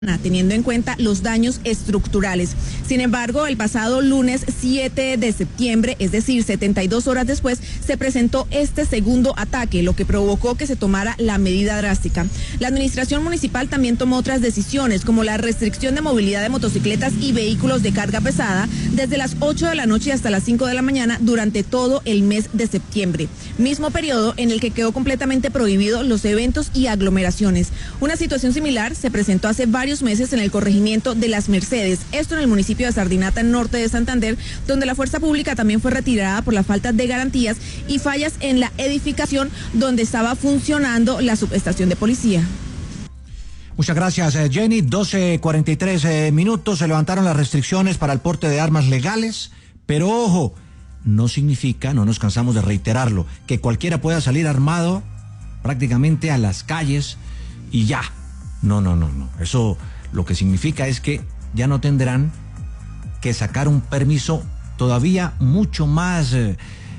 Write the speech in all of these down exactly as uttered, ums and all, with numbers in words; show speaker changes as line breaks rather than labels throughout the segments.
teniendo en cuenta los daños estructurales. Sin embargo, el pasado lunes siete de septiembre, es decir, setenta y dos horas después, se presentó este segundo ataque, lo que provocó que se tomara la medida drástica. La administración municipal también tomó otras decisiones, como la restricción de movilidad de motocicletas y vehículos de carga pesada desde las ocho de la noche hasta las cinco de la mañana durante todo el mes de septiembre, mismo periodo en el que quedó completamente prohibido los eventos y aglomeraciones. Una situación similar se presentó hace varios meses en el corregimiento de Las Mercedes, esto en el municipio de Sardinata, norte de Santander, donde la fuerza pública también fue retirada por la falta de garantías y fallas en la edificación donde estaba funcionando la subestación de policía.
Muchas gracias, Jenny. doce cuarenta y tres eh, minutos, se levantaron las restricciones para el porte de armas legales, pero ojo, no significa, no nos cansamos de reiterarlo, que cualquiera pueda salir armado prácticamente a las calles y ya. No, no, no, no. Eso lo que significa es que ya no tendrán que sacar un permiso todavía mucho más eh,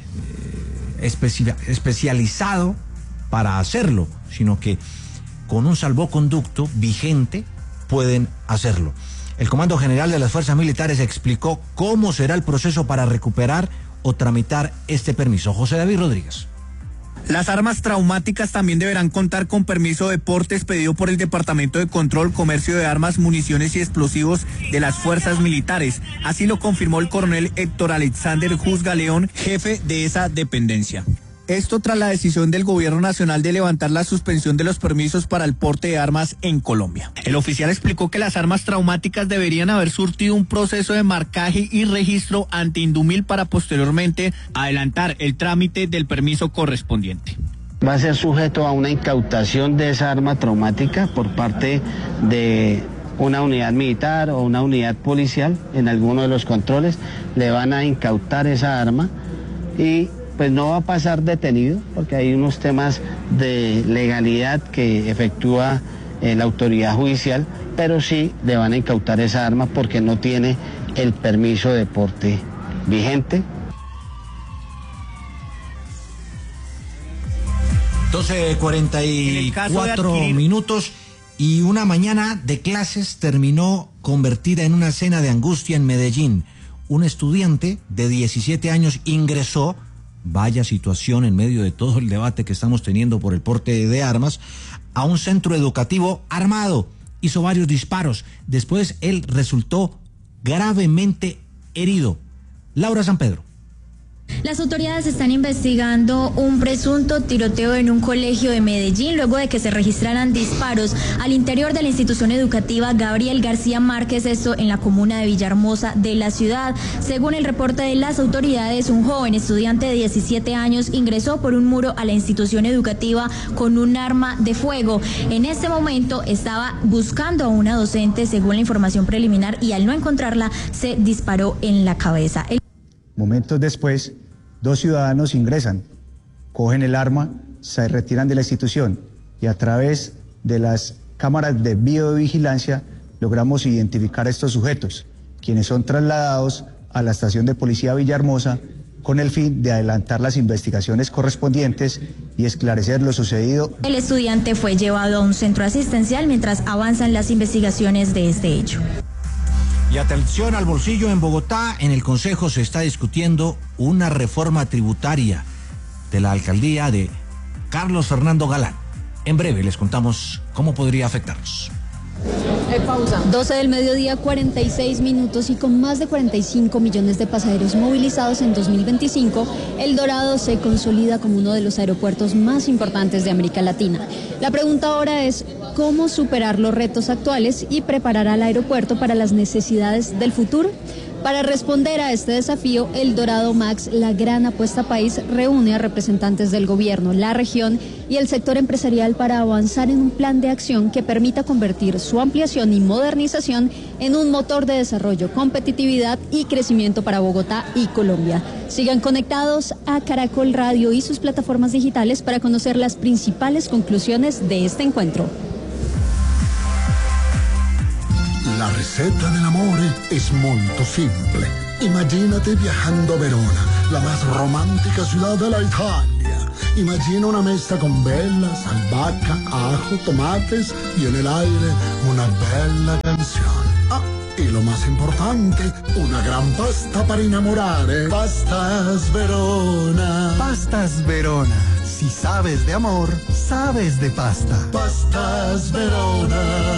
especia- especializado para hacerlo, sino que con un salvoconducto vigente pueden hacerlo. El Comando General de las Fuerzas Militares explicó cómo será el proceso para recuperar o tramitar este permiso. José David Rodríguez.
Las armas traumáticas también deberán contar con permiso de porte expedido por el Departamento de Control, Comercio de Armas, Municiones y Explosivos de las Fuerzas Militares. Así lo confirmó el coronel Héctor Alexander Juzga León, jefe de esa dependencia. Esto tras la decisión del Gobierno Nacional de levantar la suspensión de los permisos para el porte de armas en Colombia. El oficial explicó que las armas traumáticas deberían haber surtido un proceso de marcaje y registro ante Indumil para posteriormente adelantar el trámite del permiso correspondiente.
Va a ser sujeto a una incautación de esa arma traumática por parte de una unidad militar o una unidad policial. En alguno de los controles le van a incautar esa arma y pues no va a pasar detenido porque hay unos temas de legalidad que efectúa eh, la autoridad judicial, pero sí le van a incautar esa arma porque no tiene el permiso de porte vigente.
doce cuarenta y cuatro minutos y una mañana de clases terminó convertida en una escena de angustia en Medellín. Un estudiante de diecisiete años ingresó, vaya situación en medio de todo el debate que estamos teniendo por el porte de armas, a un centro educativo armado. Hizo varios disparos. Después él resultó gravemente herido. Laura San Pedro.
Las autoridades están investigando un presunto tiroteo en un colegio de Medellín luego de que se registraran disparos al interior de la institución educativa Gabriel García Márquez, esto en la comuna de Villahermosa de la ciudad. Según el reporte de las autoridades, un joven estudiante de diecisiete años ingresó por un muro a la institución educativa con un arma de fuego. En este momento estaba buscando a una docente, según la información preliminar, y al no encontrarla se disparó en la cabeza. El...
Momentos después, dos ciudadanos ingresan, cogen el arma, se retiran de la institución y a través de las cámaras de videovigilancia logramos identificar a estos sujetos, quienes son trasladados a la estación de policía Villahermosa con el fin de adelantar las investigaciones correspondientes y esclarecer lo sucedido.
El estudiante fue llevado a un centro asistencial mientras avanzan las investigaciones de este hecho.
Y atención al bolsillo en Bogotá, en el Consejo se está discutiendo una reforma tributaria de la alcaldía de Carlos Fernando Galán. En breve les contamos cómo podría afectarnos.
doce del mediodía, cuarenta y seis minutos, y con más de cuarenta y cinco millones de pasajeros movilizados en dos mil veinticinco, El Dorado se consolida como uno de los aeropuertos más importantes de América Latina. La pregunta ahora es cómo superar los retos actuales y preparar al aeropuerto para las necesidades del futuro. Para responder a este desafío, El Dorado Max, la gran apuesta país, reúne a representantes del gobierno, la región y el sector empresarial para avanzar en un plan de acción que permita convertir su ampliación y modernización en un motor de desarrollo, competitividad y crecimiento para Bogotá y Colombia. Sigan conectados a Caracol Radio y sus plataformas digitales para conocer las principales conclusiones de este encuentro.
La receta del amore es molto simple. Imagínate viajando a Verona, la más romántica ciudad de la Italia. Imagina una mesa con velas, albahaca, ajo, tomates y en el aire una bella canción. Ah, y lo más importante, una gran pasta para enamorar, ¿eh? Pastas Verona.
Pastas Verona. Si sabes de amor, sabes de pasta.
Pastas Verona.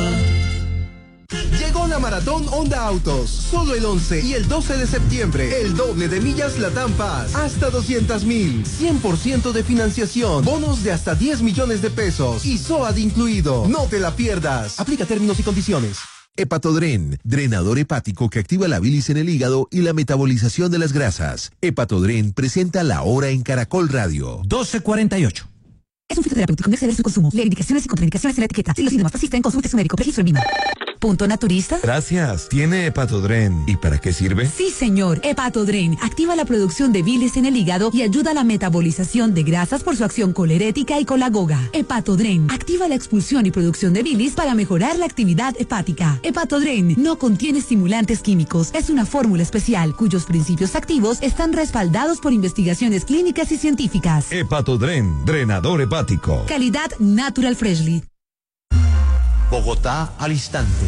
Llegó la Maratón Honda Autos. Solo el once y el doce de septiembre. El doble de millas Latam Paz. Hasta doscientos mil. cien por ciento de financiación. Bonos de hasta diez millones de pesos. Y SOAT incluido. No te la pierdas. Aplica términos y condiciones.
Hepatodren, drenador hepático que activa la bilis en el hígado y la metabolización de las grasas. Hepatodren presenta La Hora en Caracol Radio.
doce cuarenta y ocho.
Es un fitoterapéutico, no exceder su consumo. Lee indicaciones y contraindicaciones en la etiqueta. Si los síntomas persisten, consulte a su médico. Registro en Vima. ¿Punto naturista?
Gracias. ¿Tiene Hepatodren? ¿Y para qué sirve?
Sí, señor. Hepatodren activa la producción de bilis en el hígado y ayuda a la metabolización de grasas por su acción colerética y colagoga. Hepatodren activa la expulsión y producción de bilis para mejorar la actividad hepática. Hepatodren no contiene estimulantes químicos. Es una fórmula especial cuyos principios activos están respaldados por investigaciones clínicas y científicas.
Hepatodren, drenador hepático.
Calidad Natural Freshly.
Bogotá al instante.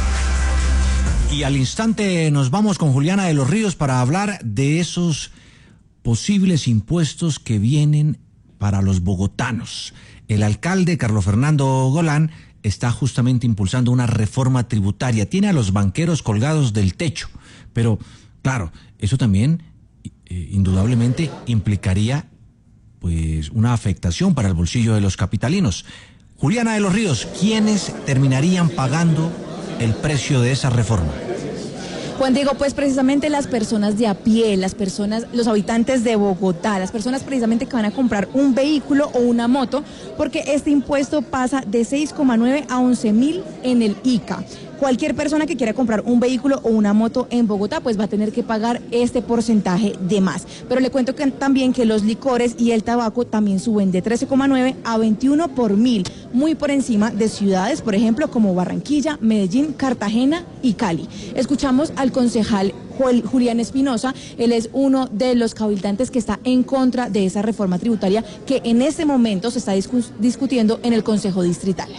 Y al instante nos vamos con Juliana de los Ríos para hablar de esos posibles impuestos que vienen para los bogotanos. El alcalde Carlos Fernando Golán está justamente impulsando una reforma tributaria. Tiene a los banqueros colgados del techo. Pero, claro, eso también eh, indudablemente implicaría pues una afectación para el bolsillo de los capitalinos. Juliana de los Ríos, ¿quiénes terminarían pagando el precio de esa reforma?
Juan Diego, pues precisamente las personas de a pie, las personas, los habitantes de Bogotá, las personas precisamente que van a comprar un vehículo o una moto, porque este impuesto pasa de seis coma nueve a once mil en el I C A. Cualquier persona que quiera comprar un vehículo o una moto en Bogotá, pues va a tener que pagar este porcentaje de más. Pero le cuento que también que los licores y el tabaco también suben de trece coma nueve a veintiuno por mil, muy por encima de ciudades, por ejemplo, como Barranquilla, Medellín, Cartagena y Cali. Escuchamos al concejal Julián Espinosa. Él es uno de los cabildantes que está en contra de esa reforma tributaria que en este momento se está discus- discutiendo en el Consejo Distrital.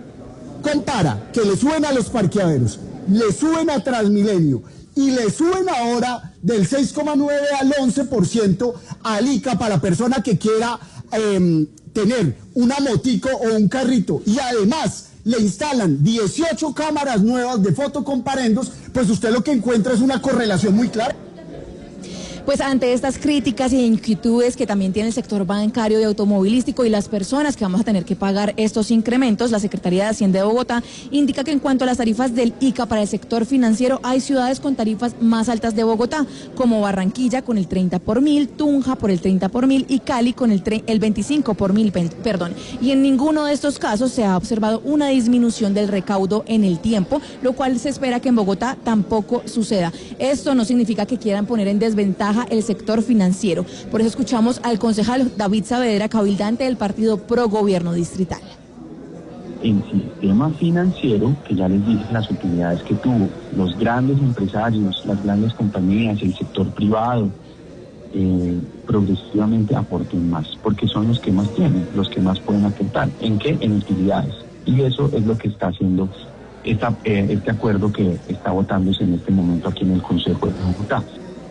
Compara que le suben a los parqueaderos, le suben a Transmilenio y le suben ahora del seis coma nueve al once por ciento al I C A para la persona que quiera eh, tener una motico o un carrito, y además le instalan dieciocho cámaras nuevas de fotocomparendos, pues usted lo que encuentra es una correlación muy clara.
Pues ante estas críticas y inquietudes que también tiene el sector bancario y automovilístico y las personas que vamos a tener que pagar estos incrementos, la Secretaría de Hacienda de Bogotá indica que en cuanto a las tarifas del I C A para el sector financiero, hay ciudades con tarifas más altas de Bogotá, como Barranquilla con el treinta por mil, Tunja por el treinta por mil y Cali con el, el veinticinco por mil, perdón. Y en ninguno de estos casos se ha observado una disminución del recaudo en el tiempo, lo cual se espera que en Bogotá tampoco suceda. Esto no significa que quieran poner en desventaja el sector financiero. Por eso escuchamos al concejal David Saavedra, cabildante del partido Pro Gobierno Distrital.
El sistema financiero, que ya les dije las utilidades que tuvo, los grandes empresarios, las grandes compañías, el sector privado, eh, progresivamente aporten más, porque son los que más tienen, los que más pueden aportar. ¿En qué? En utilidades. Y eso es lo que está haciendo esta, eh, este acuerdo que está votándose en este momento aquí en el Consejo de Bogotá.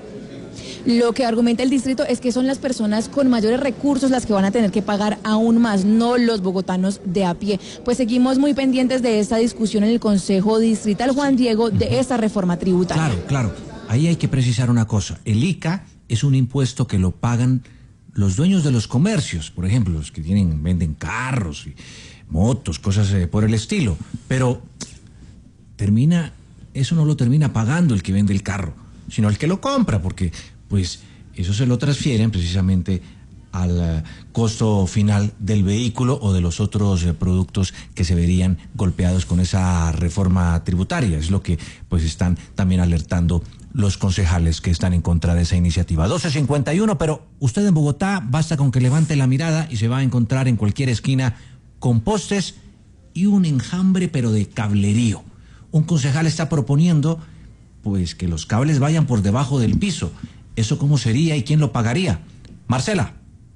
Lo que argumenta el distrito es que son las personas con mayores recursos las que van a tener que pagar aún más, no los bogotanos de a pie. Pues seguimos muy pendientes de esta discusión en el Consejo Distrital, Juan Diego, de esta reforma tributaria.
Claro, claro. Ahí hay que precisar una cosa. El I C A es un impuesto que lo pagan los dueños de los comercios, por ejemplo, los que tienen, venden carros y motos, cosas eh, por el estilo. Pero termina, eso no lo termina pagando el que vende el carro, sino el que lo compra, porque pues eso se lo transfieren precisamente al uh, costo final del vehículo o de los otros uh, productos que se verían golpeados con esa reforma tributaria. Es lo que pues están también alertando los concejales que están en contra de esa iniciativa. doce cincuenta y uno, pero usted en Bogotá basta con que levante la mirada y se va a encontrar en cualquier esquina con postes y un enjambre pero de cablerío. Un concejal está proponiendo pues que los cables vayan por debajo del piso. ¿Eso cómo sería y quién lo pagaría? Marcela.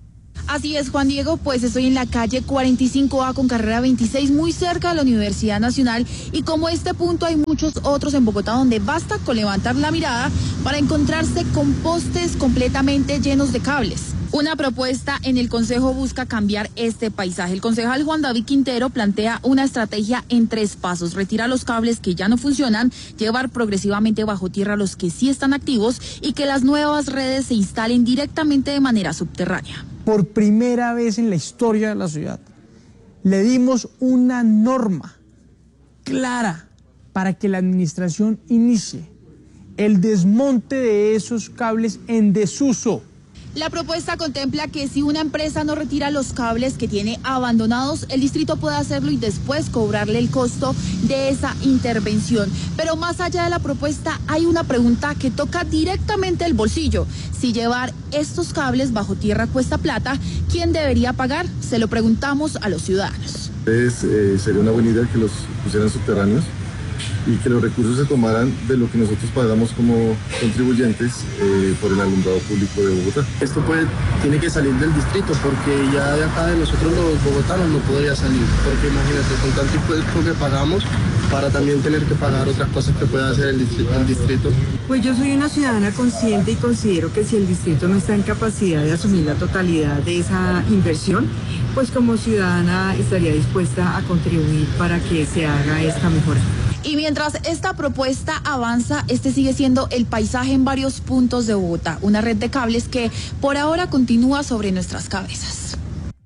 Así es, Juan Diego, pues estoy en la calle cuarenta y cinco A con carrera veintiséis, muy cerca de la Universidad Nacional, y como este punto hay muchos otros en Bogotá donde basta con levantar la mirada para encontrarse con postes completamente llenos de cables. Una propuesta en el Consejo busca cambiar este paisaje. El concejal Juan David Quintero plantea una estrategia en tres pasos: retirar los cables que ya no funcionan, llevar progresivamente bajo tierra los que sí están activos y que las nuevas redes se instalen directamente de manera subterránea.
Por primera vez en la historia de la ciudad, le dimos una norma clara para que la administración inicie el desmonte de esos cables en desuso.
La propuesta contempla que si una empresa no retira los cables que tiene abandonados, el distrito puede hacerlo y después cobrarle el costo de esa intervención. Pero más allá de la propuesta, hay una pregunta que toca directamente el bolsillo. Si llevar estos cables bajo tierra cuesta plata, ¿quién debería pagar? Se lo preguntamos a los ciudadanos.
Es, eh, sería una buena idea que los pusieran subterráneos y que los recursos se tomaran de lo que nosotros pagamos como contribuyentes eh, por el alumbrado público de Bogotá.
Esto puede, tiene que salir del distrito, porque ya de acá de nosotros los bogotanos no podría salir, porque imagínate, con tanto impuesto que pagamos para también tener que pagar otras cosas que pueda hacer el distrito, el distrito.
Pues yo soy una ciudadana consciente y considero que si el distrito no está en capacidad de asumir la totalidad de esa inversión, pues como ciudadana estaría dispuesta a contribuir para que se haga esta mejora.
Y mientras esta propuesta avanza, este sigue siendo el paisaje en varios puntos de Bogotá, una red de cables que por ahora continúa sobre nuestras cabezas.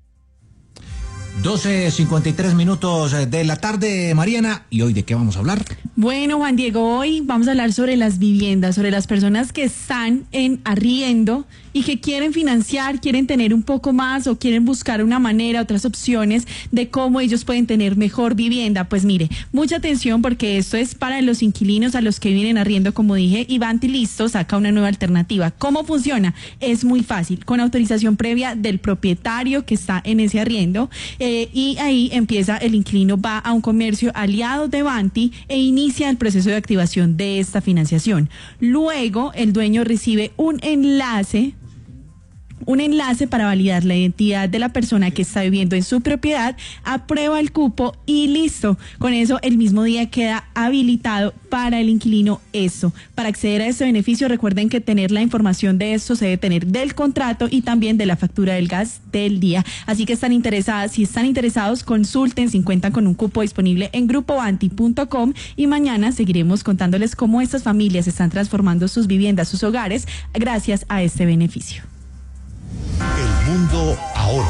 doce cincuenta y tres minutos de la tarde, Mariana. ¿Y hoy de qué vamos a hablar?
Bueno, Juan Diego, hoy vamos a hablar sobre las viviendas, sobre las personas que están en arriendo y que quieren financiar, quieren tener un poco más o quieren buscar una manera, otras opciones de cómo ellos pueden tener mejor vivienda. Pues mire, mucha atención porque esto es para los inquilinos a los que vienen arriendo, como dije, y Vanti Listo saca una nueva alternativa. ¿Cómo funciona? Es muy fácil, con autorización previa del propietario que está en ese arriendo, eh, y ahí empieza, el inquilino va a un comercio aliado de Vanti e inicia el proceso de activación de esta financiación. Luego, el dueño recibe un enlace un enlace para validar la identidad de la persona que está viviendo en su propiedad, aprueba el cupo y listo. Con eso el mismo día queda habilitado para el inquilino esto. Para acceder a este beneficio, recuerden que tener la información de esto se debe tener del contrato y también de la factura del gas del día. Así que están interesadas, si están interesados, consulten si cuentan con un cupo disponible en grupo vanti punto com, y mañana seguiremos contándoles cómo estas familias están transformando sus viviendas, sus hogares, gracias a este beneficio.
El mundo ahora.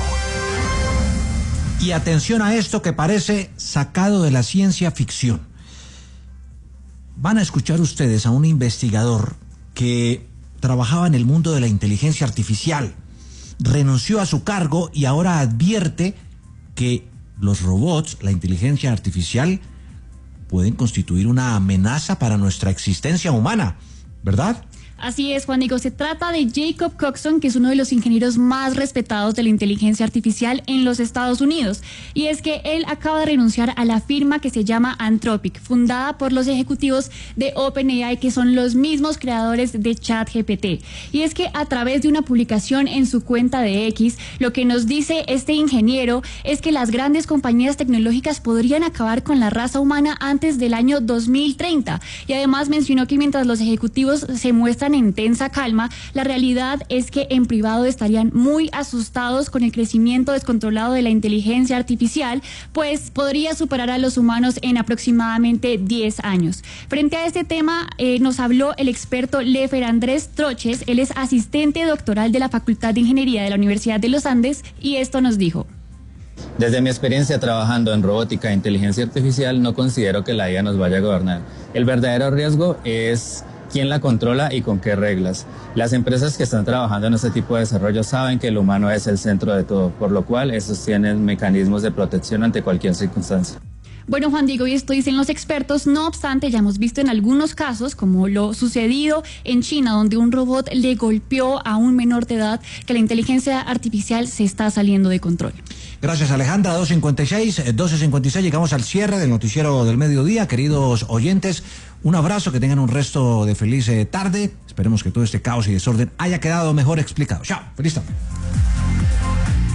Y atención a esto que parece sacado de la ciencia ficción. Van a escuchar ustedes a un investigador que trabajaba en el mundo de la inteligencia artificial, renunció a su cargo y ahora advierte que los robots, la inteligencia artificial, pueden constituir una amenaza para nuestra existencia humana, ¿verdad?
Así es, Juan Diego, se trata de Jacob Coxon, que es uno de los ingenieros más respetados de la inteligencia artificial en los Estados Unidos. Y es que él acaba de renunciar a la firma que se llama Anthropic, fundada por los ejecutivos de OpenAI, que son los mismos creadores de ChatGPT. Y es que a través de una publicación en su cuenta de X, lo que nos dice este ingeniero es que las grandes compañías tecnológicas podrían acabar con la raza humana antes del año dos mil treinta. Y además mencionó que mientras los ejecutivos se muestran en tensa calma, la realidad es que en privado estarían muy asustados con el crecimiento descontrolado de la inteligencia artificial, pues podría superar a los humanos en aproximadamente diez años. Frente a este tema eh, nos habló el experto Lefer Andrés Troches. Él es asistente doctoral de la Facultad de Ingeniería de la Universidad de los Andes, y esto nos dijo.
Desde mi experiencia trabajando en robótica e inteligencia artificial, no considero que la I A nos vaya a gobernar. El verdadero riesgo es quién la controla y con qué reglas. Las empresas que están trabajando en este tipo de desarrollo saben que el humano es el centro de todo, por lo cual estos tienen mecanismos de protección ante cualquier circunstancia.
Bueno, Juan Diego, y esto dicen los expertos. No obstante, ya hemos visto en algunos casos, como lo sucedido en China, donde un robot le golpeó a un menor de edad, que la inteligencia artificial se está saliendo de control.
Gracias, Alejandra. dos cincuenta y seis, doce cincuenta y seis, llegamos al cierre del noticiero del mediodía. Queridos oyentes, un abrazo, que tengan un resto de feliz eh, tarde. Esperemos que todo este caos y desorden haya quedado mejor explicado. Chao, feliz tarde.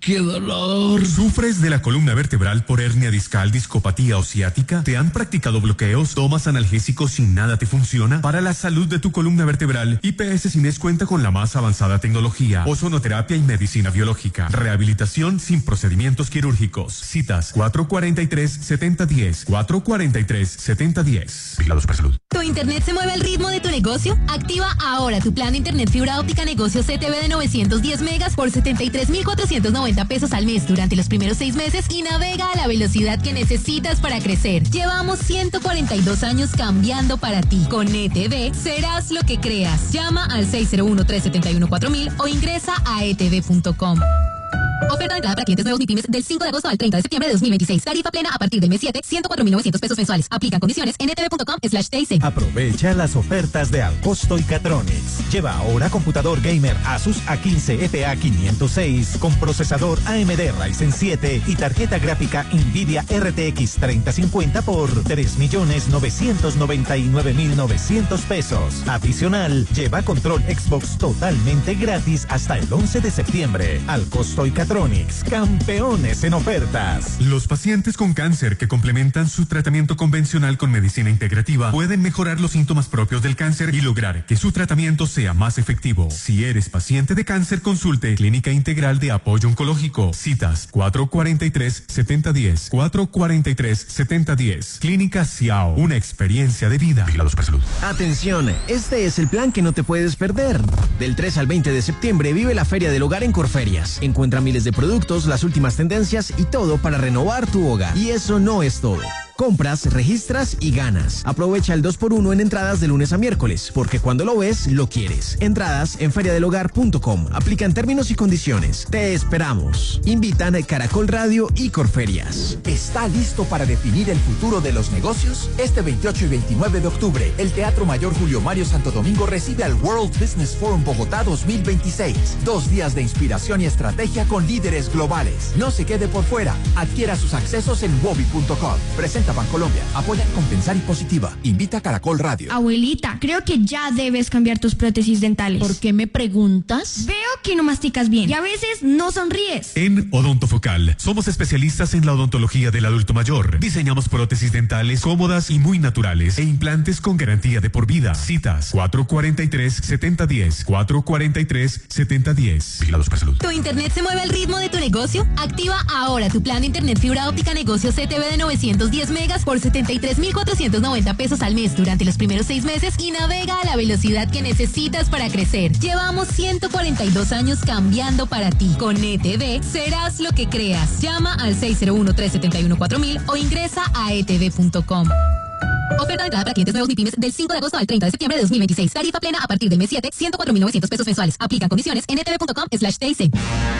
¡Qué dolor! ¿Sufres de la columna vertebral por hernia discal, discopatía o ciática? ¿Te han practicado bloqueos? ¿Tomas analgésicos sin nada te funciona? Para la salud de tu columna vertebral, I P S Cines cuenta con la más avanzada tecnología, ozonoterapia y medicina biológica. Rehabilitación sin procedimientos quirúrgicos. Citas cuatro cuarenta y tres, setenta diez. cuatro cuarenta y tres, setenta diez. Vigilados por salud.
¿Tu internet se mueve al ritmo de tu negocio? Activa ahora tu plan de internet fibra óptica negocio C T V de novecientos diez megas por setenta y tres mil cuatrocientos noventa pesos al mes durante los primeros seis meses y navega a la velocidad que necesitas para crecer. Llevamos ciento cuarenta y dos años cambiando para ti. Con E T V serás lo que creas. Llama al seis cero uno, tres siete uno, cuatro mil o ingresa a e t v punto com. Oferta de entrada para clientes nuevos MIPYMES del cinco de agosto al treinta de septiembre de dos mil veintiséis. Tarifa plena a partir del mes siete, ciento cuatro mil novecientos pesos mensuales. Aplican condiciones en e t v punto com slash t c.
Aprovecha las ofertas de Alcosto y Catronics. Lleva ahora computador gamer Asus A quince F A quinientos seis con procesador A M D Ryzen siete y tarjeta gráfica Nvidia R T X treinta cincuenta por tres millones novecientos noventa y nueve mil novecientos pesos. Adicional, lleva control Xbox totalmente gratis hasta el once de septiembre. Alcosto y Catronics, campeones en ofertas.
Los pacientes con cáncer que complementan su tratamiento convencional con medicina integrativa pueden mejorar los síntomas propios del cáncer y lograr que su tratamiento sea más efectivo. Si eres paciente de cáncer, consulte Clínica Integral de Apoyo Oncológico. Citas cuatro cuarenta y tres, setenta diez. cuatro cuarenta y tres, setenta diez. Clínica Ciao, una experiencia de vida. Vigilados por salud.
Atención, este es el plan que no te puedes perder. Del tres al veinte de septiembre vive la Feria del Hogar en Corferias. Encuentra miles de productos, las últimas tendencias y todo para renovar tu hogar. Y eso no es todo. Compras, registras y ganas. Aprovecha el dos por uno en entradas de lunes a miércoles, porque cuando lo ves, lo quieres. Entradas en feria del hogar punto com. Aplican términos y condiciones. Te esperamos. Invitan a Caracol Radio y Corferias.
¿Está listo para definir el futuro de los negocios? Este veintiocho y veintinueve de octubre, el Teatro Mayor Julio Mario Santo Domingo recibe al World Business Forum Bogotá dos mil veintiséis. Dos días de inspiración y estrategia con líderes globales. No se quede por fuera. Adquiera sus accesos en wobi punto com. Presenta Bancolombia. Apoya Compensar y Positiva. Invita a Caracol Radio.
Abuelita, creo que ya debes cambiar tus prótesis dentales.
¿Por qué me preguntas?
Veo que no masticas bien y a veces no sonríes.
En Odontofocal somos especialistas en la odontología del adulto mayor. Diseñamos prótesis dentales cómodas y muy naturales e implantes con garantía de por vida. Citas cuatro cuarenta y tres, setenta diez. cuatro cuarenta y tres, setenta diez. Vigilados por salud.
¿Tu internet se mueve al ritmo de tu negocio? Activa ahora tu plan de internet fibra óptica negocio C T V de novecientos diez megas por setenta y tres mil cuatrocientos noventa pesos al mes durante los primeros seis meses y navega a la velocidad que necesitas para crecer. Llevamos ciento cuarenta y dos años cambiando para ti. Con E T V serás lo que creas. Llama al seis cero uno, tres siete uno, cuatro mil o ingresa a e t v punto com. Oferta de entrada para clientes nuevos MIPYMES del cinco de agosto al treinta de septiembre de dos mil veintiséis. Tarifa plena a partir del mes siete, ciento cuatro mil novecientos pesos mensuales. Aplican condiciones en e t v punto com slash t c.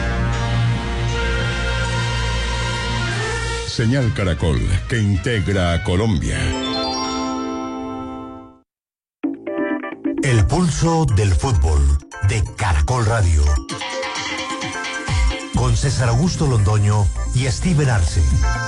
Señal Caracol, que integra a Colombia.
El pulso del fútbol de Caracol Radio. Con César Augusto Londoño y Steven Arce.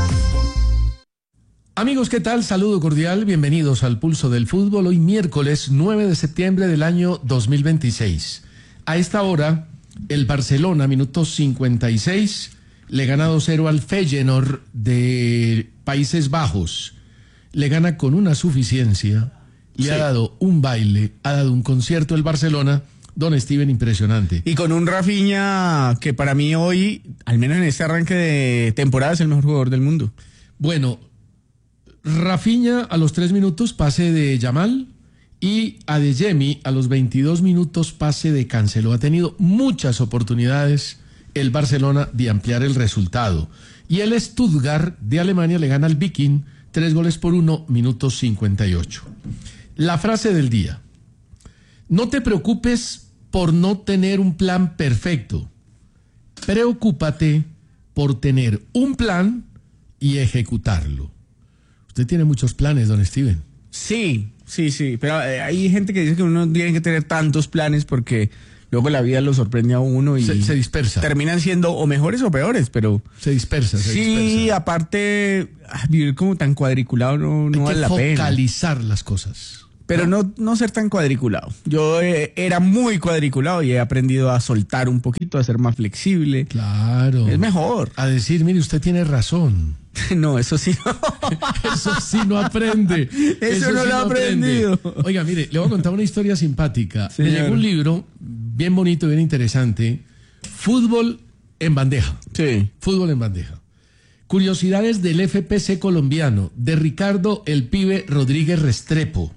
Amigos, ¿qué tal? Saludo cordial, bienvenidos al Pulso del Fútbol, hoy miércoles nueve de septiembre del año dos mil veintiséis. A esta hora, el Barcelona, minuto cincuenta y seis, le gana dos cero al Feyenoord de Países Bajos. Le gana con una suficiencia, le sí. ha dado un baile, ha dado un concierto el Barcelona, don Steven, impresionante.
Y con un Rafinha que para mí hoy, al menos en este arranque de temporada, es el mejor jugador del mundo.
Bueno, Rafinha a los tres minutos, pase de Yamal, y Adeyemi a los veintidós minutos, pase de Cancelo. Ha tenido muchas oportunidades el Barcelona de ampliar el resultado. Y el Stuttgart de Alemania le gana al Viking, tres goles por uno, minuto cincuenta y ocho. La frase del día: no te preocupes por no tener un plan perfecto. Preocúpate por tener un plan y ejecutarlo. Usted tiene muchos planes, don Steven.
Sí, sí, sí, pero eh, hay gente que dice que uno tiene que tener tantos planes porque luego la vida lo sorprende a uno y
se, se dispersa.
Terminan siendo o mejores o peores, pero
se dispersa, se
sí,
dispersa.
Aparte vivir como tan cuadriculado no, no vale la pena.
Hay que focalizar las cosas.
Pero no, no, no ser tan cuadriculado. Yo eh, era muy cuadriculado y he aprendido a soltar un poquito, a ser más flexible.
Claro.
Es mejor.
A decir, mire, usted tiene razón.
No, eso sí no.
Eso sí no aprende.
Eso, eso no
sí
lo he aprendido.
Aprende. Oiga, mire, le voy a contar una historia simpática. Señor. Me llegó un libro bien bonito, bien interesante. Fútbol en bandeja.
Sí.
Fútbol en bandeja. Curiosidades del F P C colombiano, de Ricardo el Pibe Rodríguez Restrepo.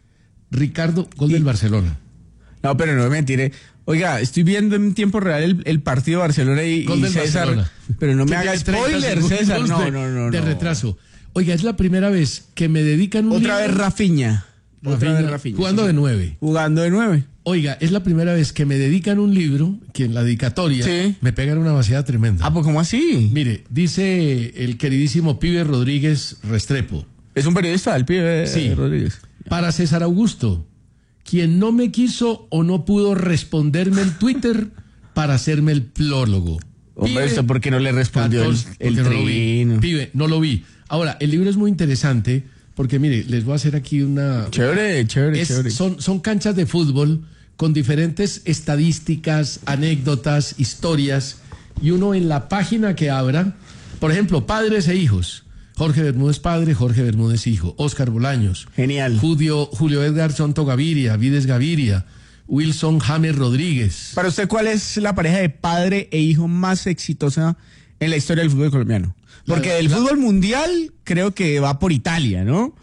Ricardo, gol y... del Barcelona.
No, pero no me mentire. Oiga, estoy viendo en tiempo real el, el partido de Barcelona y, y César. Barcelona. Pero no me haga spoiler, César. No, no, no.
De
no.
retraso. Oiga, es la primera vez que me dedican un
Otra
libro.
vez Rafinha.
Rafinha. Otra vez Rafinha. Jugando
sí.
de nueve.
Jugando de nueve.
Oiga, es la primera vez que me dedican un libro, que en la dedicatoria
sí.
me pegan una vaciada tremenda.
Ah, pues ¿cómo así?
Mire, dice el queridísimo Pibe Rodríguez Restrepo.
Es un periodista, el Pibe
sí.
Rodríguez.
Para César Augusto, quien no me quiso o no pudo responderme en Twitter para hacerme el plólogo.
Hombre, ¿esto por qué no le respondió catorce, el, el
no trino? Pibe, no lo vi. Ahora, el libro es muy interesante porque, mire, les voy a hacer aquí una...
Chévere, chévere,
es,
chévere.
Son, son canchas de fútbol con diferentes estadísticas, anécdotas, historias, y uno en la página que abra, por ejemplo, padres e hijos. Jorge Bermúdez padre, Jorge Bermúdez hijo, Óscar Bolaños.
Genial.
Julio, Julio Edgar Sonto Gaviria, Vides Gaviria, Wilson James Rodríguez.
Para usted, ¿cuál es la pareja de padre e hijo más exitosa en la historia del fútbol colombiano? Porque la, del la... fútbol mundial creo que va por Italia, ¿no?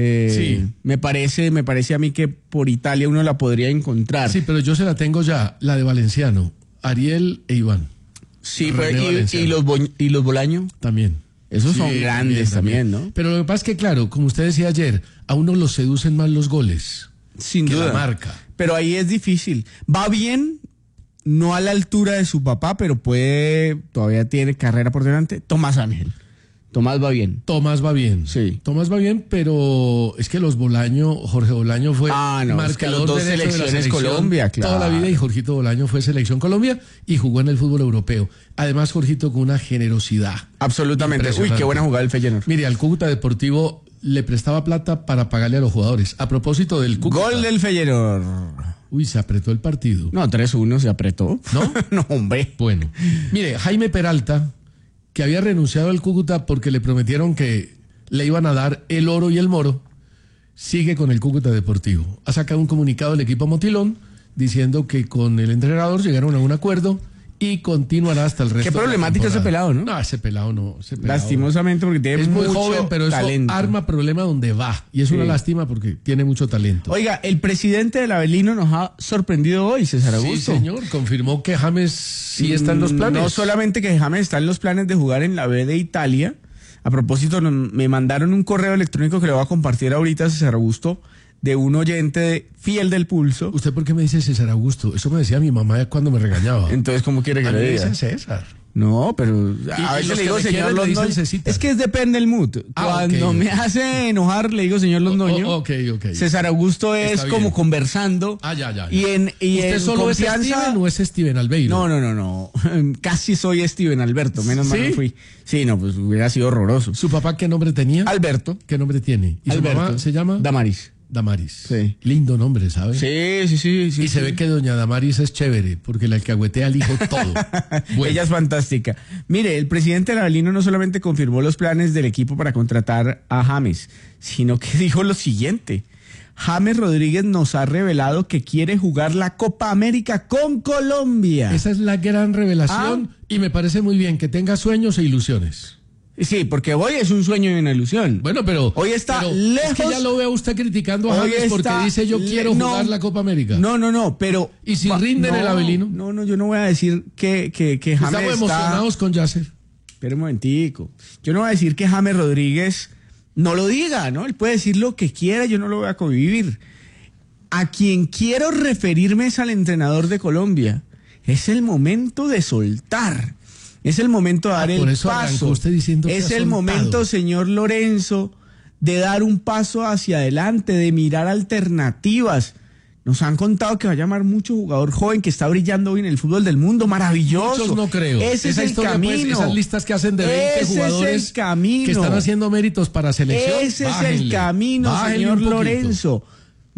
Eh, sí. Me parece, me parece a mí que por Italia uno la podría encontrar.
Sí, pero yo se la tengo ya, la de Valenciano, Ariel e Iván.
Sí, pues, y, y los y los Bolaño
también.
Esos
sí,
son grandes también, también, ¿no?
Pero lo que pasa es que, claro, como usted decía ayer, a uno los seducen más los goles.
Sin
que
duda.
La marca.
Pero ahí es difícil. Va bien, no a la altura de su papá, pero puede, todavía tiene carrera por delante. Tomás Ángel. Tomás va bien.
Tomás va bien.
Sí.
Tomás va bien, pero es que los Bolaño, Jorge Bolaño fue
ah, no,
marcador
es que los dos
de
selecciones
de la selección
Colombia, claro.
Toda la vida, y Jorgito Bolaño fue selección Colombia y jugó en el fútbol europeo. Además, Jorgito con una generosidad.
Absolutamente. Uy, qué buena jugada el Feyenoord.
Mire, al Cúcuta Deportivo le prestaba plata para pagarle a los jugadores. A propósito del Cúcuta.
Gol del Feyenoord.
Uy, se apretó el partido.
No, tres uno se apretó.
¿No?
No, hombre.
Bueno, mire, Jaime Peralta, que había renunciado al Cúcuta porque le prometieron que le iban a dar el oro y el moro, sigue con el Cúcuta Deportivo. Ha sacado un comunicado del equipo Motilón diciendo que con el entrenador llegaron a un acuerdo y continuará hasta el resto.
Qué problemático ese pelado, ¿no?
No, ese pelado no. Ese pelado,
lastimosamente porque tiene
es muy
mucho
joven, pero eso
talento.
Arma problema donde va. Y es sí. una lástima porque tiene mucho talento.
Oiga, el presidente del Avelino nos ha sorprendido hoy, César Augusto.
Sí, señor. Confirmó que James sí está en los planes.
No solamente que James está en los planes de jugar en la B de Italia. A propósito, me mandaron un correo electrónico que le voy a compartir ahorita, César Augusto, de un oyente fiel del Pulso.
¿Usted por qué me dice César Augusto? Eso me decía mi mamá cuando me regañaba.
Entonces, ¿cómo quiere que
a
le diga?
Dicen César.
No, pero a
veces
le digo señor
Londoño.
Es que es depende del mood.
Ah,
Cuando
okay,
me
okay.
hace enojar, le digo señor Londoño.
Oh, ok, ok.
César Augusto es como conversando.
Ah, ya, ya. ya.
Y en, y
¿Usted
en
solo
confianza...
es Steven o es Steven Albeiro?
No, no, no, no. Casi soy Steven Alberto, menos
¿Sí?
mal no fui. Sí, no, pues hubiera sido horroroso.
¿Su papá qué nombre tenía?
Alberto.
¿Qué nombre tiene? ¿Y
Alberto.
su mamá se llama?
Damaris.
Damaris.
Sí.
Lindo nombre, ¿sabes?
Sí, sí, sí. sí
y
sí.
se ve que doña Damaris es chévere, porque la alcahuetea al hijo todo.
Bueno. Ella es fantástica. Mire, el presidente del Avelino no solamente confirmó los planes del equipo para contratar a James, sino que dijo lo siguiente. James Rodríguez nos ha revelado que quiere jugar la Copa América con Colombia.
Esa es la gran revelación ah. y me parece muy bien que tenga sueños e ilusiones.
Sí, porque hoy es un sueño y una ilusión.
Bueno, pero
hoy está
pero
lejos.
Es que ya lo veo usted criticando a James porque dice yo quiero
no,
jugar la Copa América.
No, no, no, pero
y si rinde en
no,
el Avelino.
No, no, yo no voy a decir que que que James
estamos emocionados
está...
con Yasser.
Espera un momentico. Yo no voy a decir que James Rodríguez no lo diga, ¿no? Él puede decir lo que quiera, yo no lo voy a convivir. A quien quiero referirme es al entrenador de Colombia. Es el momento de soltar. Es el momento de dar ah, el paso.
Usted diciendo que
es el momento, señor Lorenzo, de dar un paso hacia adelante, de mirar alternativas. Nos han contado que va a llamar mucho jugador joven que está brillando hoy en el fútbol del mundo, maravilloso.
Muchos no creo.
Ese
Esa
es el
historia,
camino.
Pues, esas listas que hacen de veinte
Ese
jugadores
es el camino.
que están haciendo méritos para selección.
Ese
bájenle,
es el camino, señor Lorenzo.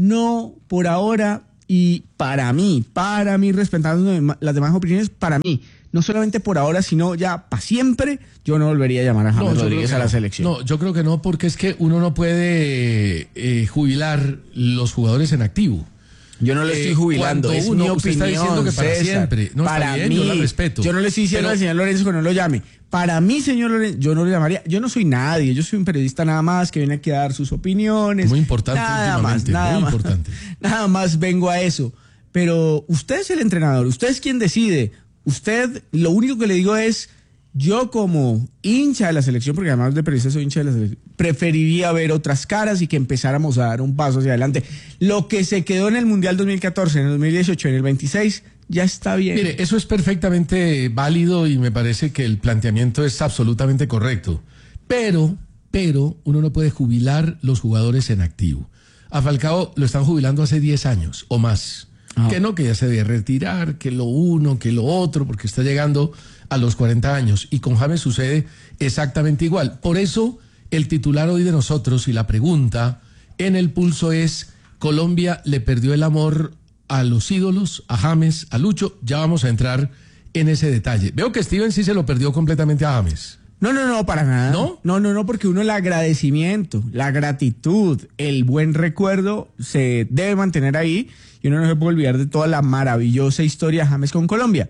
no por ahora, y para mí, para mí, respetando las demás opiniones, para mí, no solamente por ahora, sino ya para siempre, yo no volvería a llamar a James
No,
Rodríguez a la
no.
selección.
No, yo creo que no, porque es que uno no puede eh, jubilar los jugadores en activo.
Yo no le estoy jubilando,
cuando
es
uno,
mi
usted está
opinión,
diciendo que para
César.
siempre. No,
para
está bien,
mí,
yo la respeto.
yo no le estoy diciendo
Pero-
al señor Lorenzo que no lo llame. Para mí, señor Lorenzo, yo no lo llamaría. Yo no soy nadie, yo soy un periodista nada más que viene aquí a dar sus opiniones.
Muy importante
nada más,
últimamente,
nada
muy
más,
importante.
Nada más vengo a eso. Pero usted es el entrenador, usted es quien decide. Usted, lo único que le digo es, yo como hincha de la selección, porque además de periodista soy hincha de la selección, preferiría ver otras caras y que empezáramos a dar un paso hacia adelante. Lo que se quedó en el Mundial dos mil catorce, en el dos mil dieciocho, en el veintiséis, ya está bien.
Mire, eso es perfectamente válido y me parece que el planteamiento es absolutamente correcto. Pero, pero, uno no puede jubilar los jugadores en activo. A Falcao lo están jubilando hace diez años o más.
Ah.
Que no, que ya se debe retirar, que lo uno, que lo otro, porque está llegando a los cuarenta años. Y con James sucede exactamente igual. Por eso, el titular hoy de nosotros y la pregunta en el pulso es: Colombia le perdió el amor a los ídolos, a James, a Lucho. Ya vamos a entrar en ese detalle. Veo que Steven sí se lo perdió completamente a James.
No, no, no, para nada.
¿No?
No, no, no, porque uno el agradecimiento, la gratitud, el buen recuerdo se debe mantener ahí y uno no se puede olvidar de toda la maravillosa historia de James con Colombia.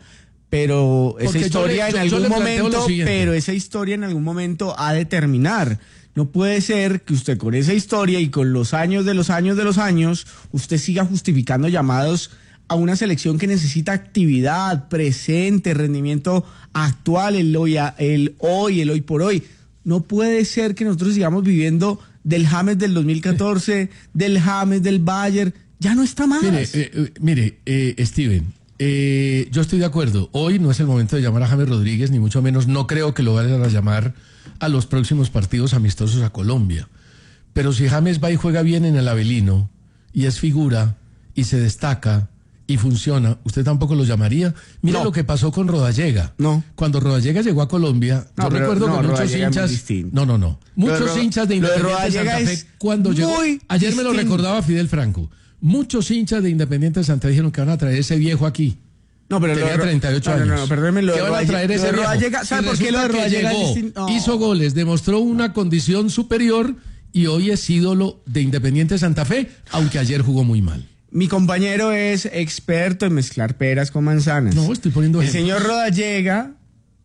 Pero esa
Porque yo
historia
le- yo-
en
yo
algún
le planteo lo
momento,
siguiente.
pero esa historia en algún momento ha de terminar. No puede ser que usted con esa historia y con los años de los años de los años, usted siga justificando llamados a una selección que necesita actividad, presente, rendimiento actual, el hoy, el hoy, el hoy por hoy. No puede ser que nosotros sigamos viviendo del James del dos mil catorce, del James del Bayern. Ya no está más.
Mire, eh, eh, mire eh, Steven, eh, yo estoy de acuerdo. Hoy no es el momento de llamar a James Rodríguez, ni mucho menos. No creo que lo vayan a llamar a los próximos partidos amistosos a Colombia. Pero si James va y juega bien en el Avelino, y es figura, y se destaca, y funciona, ¿usted tampoco lo llamaría? Mire
No.
lo que pasó con Rodallega.
No.
Cuando Rodallega llegó a Colombia,
No,
yo
pero
recuerdo
no,
que muchos
Rodallega es muy
hinchas...
distinto.
No, no, no.
Lo de
Muchos
Ro-
hinchas de
lo de
Independiente
Rodallega
Santa Fe,
es
cuando llegó...
muy
Ayer me lo
distinto.
recordaba Fidel Franco. Muchos hinchas de Independiente Santa Fe dijeron que van a traer ese viejo aquí.
No, pero lo
Tenía
de Ro-
treinta y ocho
no,
años.
no, no, perdóneme, lo de
¿Qué van a
Rodallega-
traer
lo
ese
de
viejo?
Rodallega, ¿sabe
Y
por qué lo de
resulta que
Rodallega es
llegó,
distinto? No.
hizo goles, demostró una condición superior y hoy es ídolo de Independiente Santa Fe, aunque ayer jugó muy mal.
Mi compañero es experto en mezclar peras con manzanas.
No, estoy poniendo
El
ejemplos.
señor Rodallega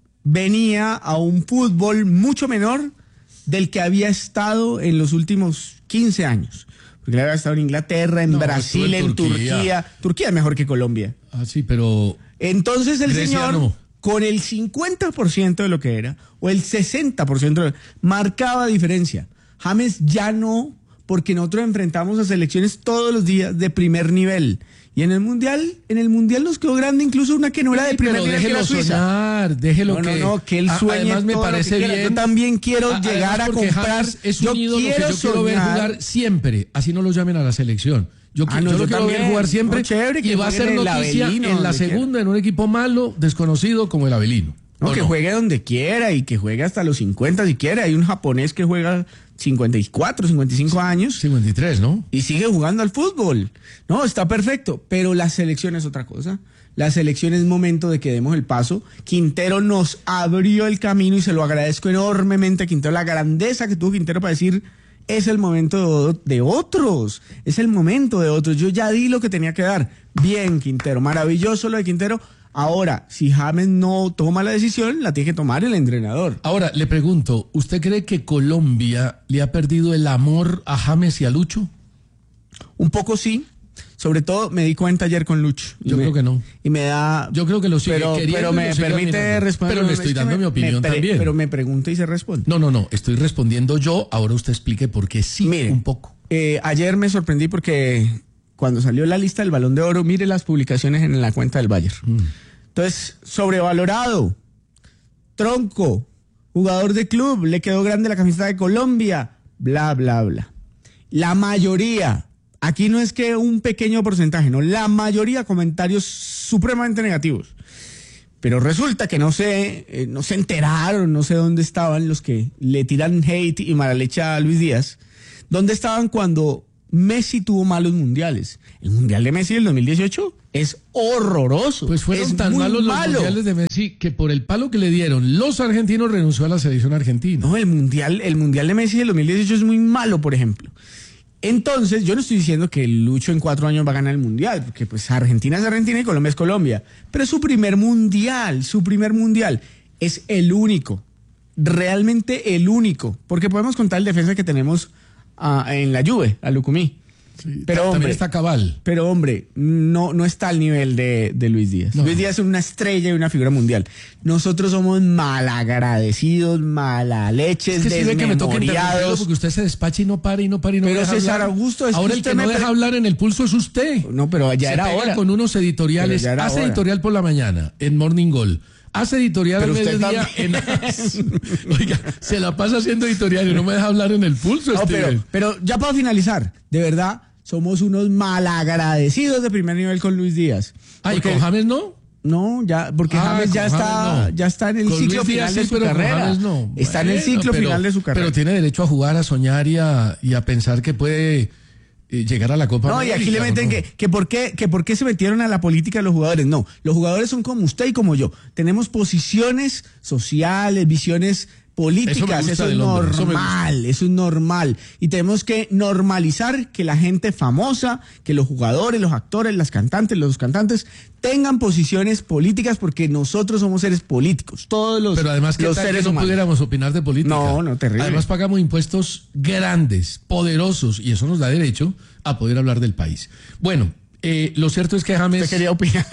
venía a un fútbol mucho menor del que había estado en los últimos quince años. Porque él había estado en Inglaterra, en
No,
Brasil,
estuvo en
en Turquía.
Turquía.
Turquía es mejor que Colombia.
Ah, sí, pero...
Entonces el
Grecia
señor,
no.
con el cincuenta por ciento de lo que era, o el sesenta por ciento, de lo- marcaba diferencia. James ya no, porque nosotros enfrentamos a selecciones todos los días de primer nivel. Y en el Mundial, en el Mundial nos quedó grande incluso una que no era de
Sí,
primer
pero
nivel, que
déjelo
era Suiza.
soñar, déjelo
no,
que...
No, no, que él
a-
sueñe
Además me
todo lo que
parece
quiera.
bien...
Yo también quiero
A-
llegar
además
a
porque
comprar.
James es
yo
un ídolo que
quiero
yo quiero ver
soñar.
jugar siempre, así no lo llamen a la selección. Yo,
Ah,
qui-
no,
yo
yo
lo quiero ver
también.
jugar siempre
No, chévere que
y va a
juegue
ser
en el
noticia
Avelino,
en la
donde quiera.
segunda en un equipo malo, desconocido como el Avelino.
No,
¿O
que
no?
juegue donde quiera y que juegue hasta los cincuenta si quiere. Hay un japonés que juega cincuenta y cuatro, cincuenta y cinco años.
cincuenta y tres, ¿no?
Y sigue jugando al fútbol. No, está perfecto. Pero la selección es otra cosa. La selección es momento de que demos el paso. Quintero nos abrió el camino y se lo agradezco enormemente a Quintero. La grandeza que tuvo Quintero para decir, es el momento de, de otros. Es el momento de otros. Yo ya di lo que tenía que dar. Bien, Quintero. Maravilloso lo de Quintero. Ahora, si James no toma la decisión, la tiene que tomar el entrenador.
Ahora, le pregunto, ¿usted cree que Colombia le ha perdido el amor a James y a Lucho?
Un poco sí. Sobre todo me di cuenta ayer con Lucho. Y
Yo
me-
creo que no.
Y me da...
Yo creo que lo sigue
pero,
queriendo
pero
y
me
lo sigue
permite
admirando.
responder.
Pero le
Es
estoy
que
dando
me-
mi opinión
me pre-
también.
Pero me pregunta y se responde.
No, no, no, estoy respondiendo yo, ahora usted explique por qué sí,
Mire,
un poco.
Eh, ayer me sorprendí porque cuando salió la lista del Balón de Oro, mire las publicaciones en la cuenta del Bayern.
Mm.
Entonces, sobrevalorado, tronco, jugador de club, le quedó grande la camiseta de Colombia, bla, bla, bla. La mayoría, aquí no es que un pequeño porcentaje, no, la mayoría comentarios supremamente negativos. Pero resulta que no sé, eh, no se enteraron, no sé dónde estaban los que le tiran hate y mala leche a Luis Díaz. ¿Dónde estaban cuando Messi tuvo malos mundiales. El mundial de Messi del dos mil dieciocho es horroroso.
Pues fueron
es
tan
muy
malos
malo.
los mundiales de Messi que por el palo que le dieron los argentinos renunció a la selección argentina.
No, el mundial, el mundial de Messi del dos mil dieciocho es muy malo, por ejemplo. Entonces, yo no estoy diciendo que Lucho en cuatro años va a ganar el mundial, porque pues Argentina es Argentina y Colombia es Colombia. Pero es su primer mundial, su primer mundial. Es el único, realmente el único. Porque podemos contar el defensa que tenemos uh, en la Juve, a Lucumí.
Sí,
pero
también
hombre,
está Cabal.
Pero hombre, no, no está al nivel de, de Luis Díaz.
No.
Luis Díaz es una estrella y una figura mundial. Nosotros somos malagradecidos, malaleches,
Es que sirve que me toque interrumpirlo
desmemoriados.
porque usted se despacha y no para y no para y no
Pero
me deja
César
hablar.
Augusto, es que
ahora el
usted
que no
me
deja
pre-
hablar en el pulso es usted.
No, pero ya
se
era
pega
hora.
con unos editoriales,
Pero ya era
hace
hora.
editorial por la mañana en Morning Goal. Hace editorial
Pero
al
usted
mediodía en Oiga, se la pasa haciendo editorial y no me deja hablar en el pulso,
No,
Steven.
pero, pero ya para finalizar, de verdad, somos unos malagradecidos de primer nivel con Luis Díaz.
Ah, ¿y
Porque-
con James no?
No, ya, porque
Ah,
James ya
con
está,
James no.
ya está en el
Con
ciclo
Luis Díaz
final
sí,
de su
pero con
carrera.
James no.
Está en el
Bueno,
ciclo
pero-
final de su carrera.
Pero tiene derecho a jugar, a soñar y a, y a pensar que puede eh, llegar a la Copa
No, y
América,
aquí le meten
¿no?
que, que, por qué, que por qué se metieron a la política los jugadores. No, los jugadores son como usted y como yo. Tenemos posiciones sociales, visiones políticas,
Eso me gusta
eso es
del hombre, eso me
normal, eso es normal. Y tenemos que normalizar que la gente famosa, que los jugadores, los actores, las cantantes, los cantantes, tengan posiciones políticas porque nosotros somos seres políticos, todos los,
Pero además que
los
tal que
seres
no
humanos.
pudiéramos opinar de política.
No, no, terrible.
Además pagamos impuestos grandes, poderosos, y eso nos da derecho a poder hablar del país. Bueno, eh, lo cierto es que James...
Usted quería opinar.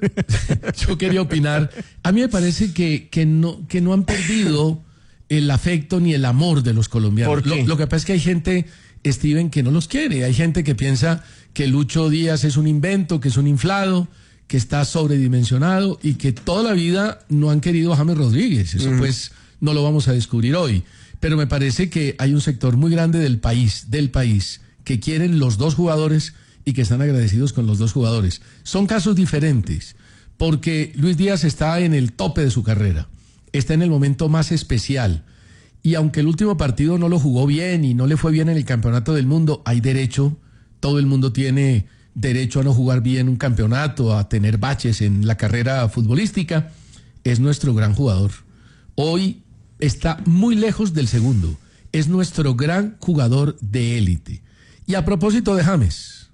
Yo quería opinar. A mí me parece que, que, no, que no han perdido el afecto ni el amor de los colombianos.
¿Por qué?
Lo, lo que pasa es que hay gente, Steven, que no los quiere. Hay gente que piensa que Lucho Díaz es un invento, que es un inflado, que está sobredimensionado y que toda la vida no han querido a James Rodríguez. Eso
Mm.
pues no lo vamos a descubrir hoy. Pero me parece que hay un sector muy grande del país, del país, que quieren los dos jugadores y que están agradecidos con los dos jugadores. Son casos diferentes, porque Luis Díaz está en el tope de su carrera, está en el momento más especial, y aunque el último partido no lo jugó bien y no le fue bien en el campeonato del mundo, hay derecho, todo el mundo tiene derecho a no jugar bien un campeonato, a tener baches en la carrera futbolística. Es nuestro gran jugador. Hoy está muy lejos del segundo, es nuestro gran jugador de élite. Y a propósito de James,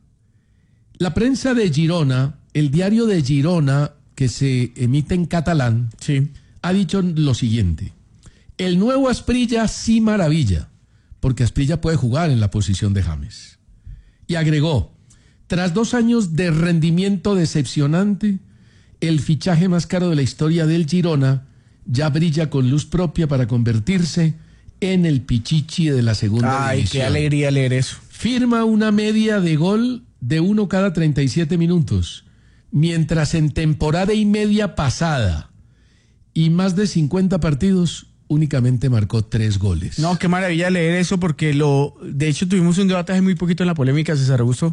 la prensa de Girona, el diario de Girona, que se emite en catalán,
Sí.
ha dicho lo siguiente: el nuevo Asprilla sí maravilla, porque Asprilla puede jugar en la posición de James. Y agregó: tras dos años de rendimiento decepcionante, el fichaje más caro de la historia del Girona ya brilla con luz propia para convertirse en el pichichi de la segunda
Ay,
división.
qué alegría leer eso.
Firma una media de gol de uno cada treinta y siete minutos, mientras en temporada y media pasada y más de cincuenta partidos únicamente marcó tres goles.
No, qué maravilla leer eso porque lo, de hecho tuvimos un debate hace muy poquito en la polémica, César Augusto,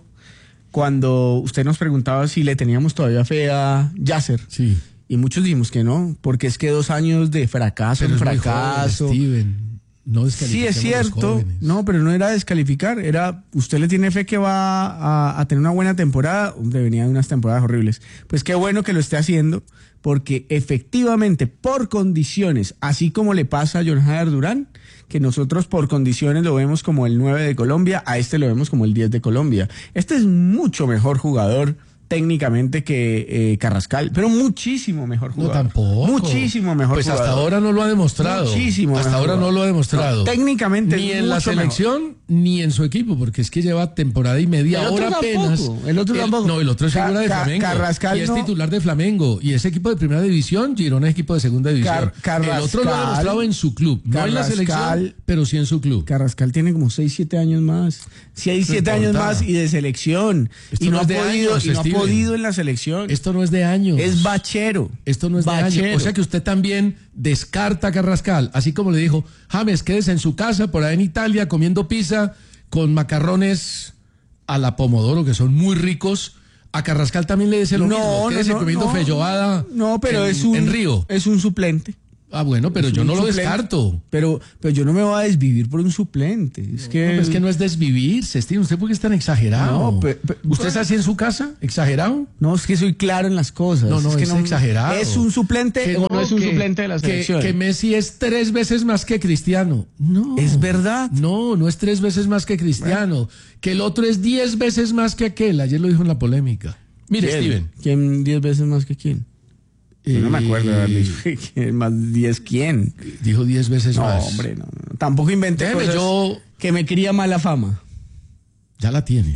cuando usted nos preguntaba si le teníamos todavía fe a Yasser.
Sí.
Y muchos dijimos que no, porque es que dos años de fracaso
Pero
en
es muy
fracaso.
joven, Steven. No
Sí, es
descalifiquemos a los
cierto.
jóvenes.
No, pero no era descalificar. Era, usted le tiene fe que va a, a tener una buena temporada. Hombre, venía de unas temporadas horribles. Pues qué bueno que lo esté haciendo, porque efectivamente, por condiciones, así como le pasa a John Jader Durán, que nosotros por condiciones lo vemos como el nueve de Colombia, a este lo vemos como el diez de Colombia. Este es mucho mejor jugador técnicamente que eh, Carrascal, pero muchísimo mejor
No,
jugador.
tampoco.
Muchísimo mejor
Pues
jugador.
hasta ahora no lo ha demostrado.
Muchísimo
Hasta
mejor
ahora no
jugador.
lo ha demostrado.
No, técnicamente
Ni
es
en la
mucho
selección ni en su equipo, porque es que lleva temporada y media.
El otro
Ahora
tampoco,
apenas.
el otro tampoco.
No, el otro es
Ca-
figura de
Ca-
Flamengo.
Carrascal
y es
no.
titular de Flamengo. Y ese equipo de primera división, Girona es equipo de segunda división.
Car-
el otro lo ha
Carrascal-
demostrado en su club. No en la
Carrascal-
selección, pero sí en su club.
Carrascal tiene como seis, siete años más. seis,
No
siete años
importa.
más y de selección.
Esto
y no,
no
ha
es de
podido,
años,
y no ha
Steven.
podido en la selección.
Esto no es de años.
Es bachero.
Esto no es de
Bachero.
años. O sea que usted también descarta a Carrascal, así como le dijo, James, quédese en su casa, por ahí en Italia, comiendo pizza con macarrones a la pomodoro, que son muy ricos. A Carrascal también le dice lo
No,
mismo,
no,
quédese
no,
comiendo
no.
feijoada
No, pero
en,
es un
en Río.
es un suplente.
Ah, bueno, pero
es
yo
un
no lo
suplente.
descarto.
Pero, pero yo no me voy a desvivir por un suplente. Es
No,
que,
pero es que no es desvivirse, Steven. ¿Usted por qué es tan exagerado?
No, pe- pe-
¿Usted es así en su casa? ¿Exagerado?
No, es que soy claro en las cosas.
No, no,
es, que
es exagerado.
¿Es un suplente
Que
o no es un
que-
suplente de la
que-
selección?
Que Messi es tres veces más que Cristiano. No.
¿Es verdad?
No, no es tres veces más que Cristiano. Que el otro es diez veces más que aquel. Ayer lo dijo en la polémica. Mire,
¿Quién?
Steven.
¿Quién diez veces más que quién? Yo no me acuerdo de haber dicho que más diez quién.
Dijo diez veces
no,
más.
No, hombre, no, no. Tampoco inventé
Déjeme,
cosas
yo-
que me quería mala fama.
Ya la tiene.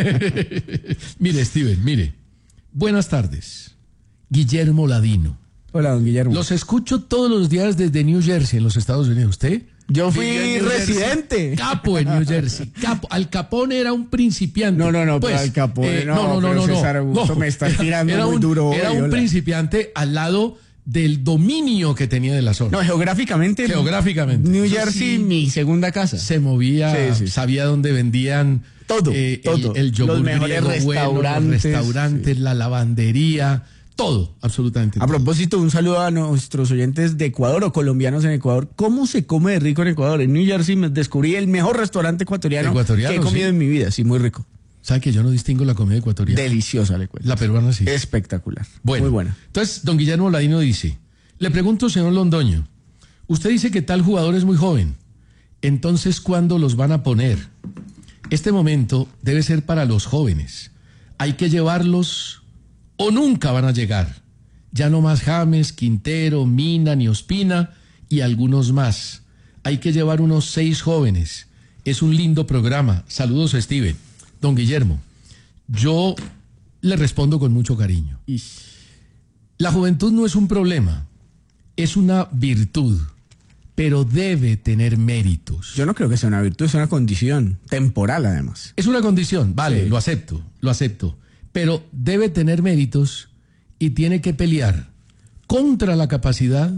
Mire, Steven, mire. Buenas tardes. Guillermo Ladino.
Hola, don Guillermo.
Los escucho todos los días desde New Jersey, en los Estados Unidos. ¿Usted?
Yo fui
Vivió en New
residente.
Jersey. Capo en New Jersey. Capo. Al Capone era un principiante.
No, no, no,
Pues,
pero Al Capone
eh,
no,
no, no,
pero
no, no,
César Augusto me está tirando
era
muy
un,
duro
Era
hoy,
un
hola.
principiante al lado del dominio que tenía de la zona.
No, geográficamente.
Geográficamente.
New
Eso
Jersey,
sí,
mi segunda casa.
se movía,
Sí, sí.
sabía dónde vendían
Todo,
eh,
todo.
el, el yogur
Los mejores
griego bueno, los
restaurantes,
restaurantes, la lavandería, todo, absolutamente
A
todo.
propósito, un saludo a nuestros oyentes de Ecuador o colombianos en Ecuador. ¿Cómo se come de rico en Ecuador? En New Jersey me descubrí el mejor restaurante ecuatoriano,
Ecuatoriano,
que he comido
sí.
en mi vida. Sí, muy rico.
¿Sabe que yo no distingo la comida ecuatoriana?
Deliciosa, le cuento.
La peruana sí.
Espectacular.
Bueno,
Muy buena.
Entonces, don Guillermo Ladino dice, le pregunto, señor Londoño, usted dice que tal jugador es muy joven, entonces, ¿cuándo los van a poner? Este momento debe ser para los jóvenes. Hay que llevarlos o nunca van a llegar. Ya no más James, Quintero, Mina, ni Ospina y algunos más. Hay que llevar unos seis jóvenes. Es un lindo programa. Saludos, Steven. Don Guillermo, yo le respondo con mucho cariño. La juventud no es un problema, es una virtud, pero debe tener méritos.
Yo no creo que sea una virtud, es una condición temporal, además.
Es una condición, vale,
Sí.
lo acepto, lo acepto, pero debe tener méritos y tiene que pelear contra la capacidad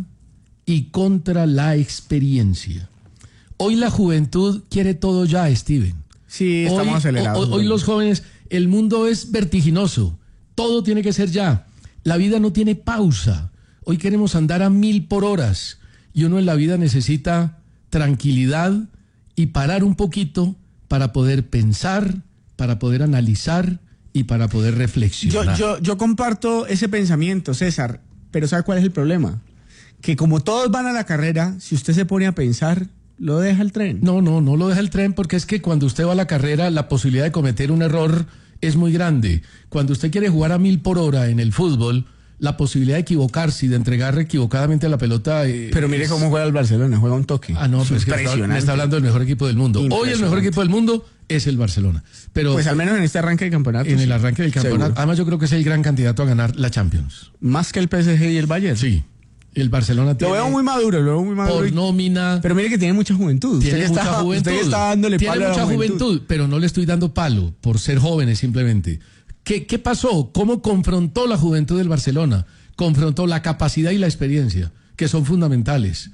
y contra la experiencia. Hoy la juventud quiere todo ya, Steven.
Sí, estamos
Hoy-
acelerados.
Hoy, hoy los jóvenes, el mundo es vertiginoso, todo tiene que ser ya. La vida no tiene pausa. Hoy queremos andar a mil por horas y uno en la vida necesita tranquilidad y parar un poquito para poder pensar, para poder analizar y para poder
Yo,
reflexionar.
yo, yo comparto ese pensamiento, César, pero ¿sabe cuál es el problema? Que como todos van a la carrera, si usted se pone a pensar, lo deja el tren.
No, no, no lo deja el tren porque es que cuando usted va a la carrera la posibilidad de cometer un error es muy grande. Cuando usted quiere jugar a mil por hora en el fútbol, la posibilidad de equivocarse y de entregar equivocadamente la pelota... eh,
Pero mire
es-
cómo juega el Barcelona, juega un toque.
Ah, no, pero es que me está, me está hablando del mejor equipo del mundo. Hoy el mejor
Impresionante.
equipo del mundo es el Barcelona. Pero
Pues al menos en este arranque del campeonato.
en
sí.
el arranque del campeonato,
Seguro.
además yo creo que es el gran candidato a ganar la Champions.
Más que el P S G y el Bayern.
Sí, el Barcelona
Lo
tiene
veo muy maduro, lo veo muy maduro.
por
y-
nómina...
Pero mire que tiene mucha juventud.
Tiene
usted
mucha
está,
juventud.
Usted está dándole
Tiene
palo a la
mucha juventud. pero no le estoy dando palo por ser jóvenes simplemente. ¿Qué, ¿Qué pasó? ¿Cómo confrontó la juventud del Barcelona? Confrontó la capacidad y la experiencia, que son fundamentales.